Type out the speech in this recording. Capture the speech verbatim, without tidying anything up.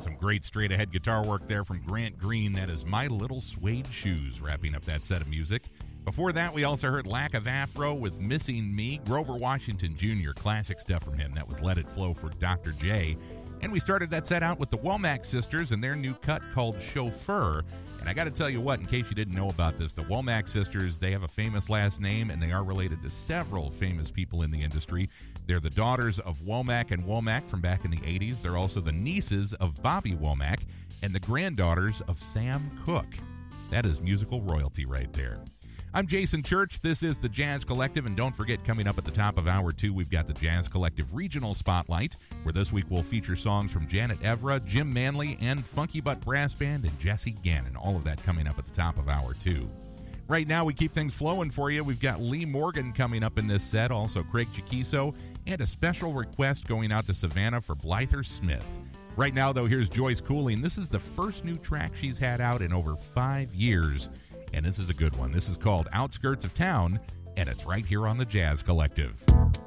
Some great straight-ahead guitar work there from Grant Green. That is My Little Suede Shoes, wrapping up that set of music. Before that, we also heard Lack of Afro with Missing Me. Grover Washington Junior, classic stuff from him. That was Let It Flow for Doctor J. And we started that set out with the Womack Sisters and their new cut called Chauffeur. And I got to tell you what, in case you didn't know about this, the Womack Sisters, they have a famous last name, and they are related to several famous people in the industry. They're the daughters of Womack and Womack from back in the eighties. They're also the nieces of Bobby Womack and the granddaughters of Sam Cooke. That is musical royalty right there. I'm Jason Church. This is the Jazz Collective, and don't forget, coming up at the top of hour two, we've got the Jazz Collective Regional Spotlight, where this week we'll feature songs from Janet Evra, Jim Manley, and Funky Butt Brass Band, and Jesse Gannon. All of that coming up at the top of hour two. Right now, we keep things flowing for you. We've got Lee Morgan coming up in this set, also Craig Chiquiso, and a special request going out to Savannah for Blyther Smith. Right now, though, here's Joyce Cooling. This is the first new track she's had out in over five years. And this is a good one. This is called Outskirts of Town, and it's right here on the Jazz Collective.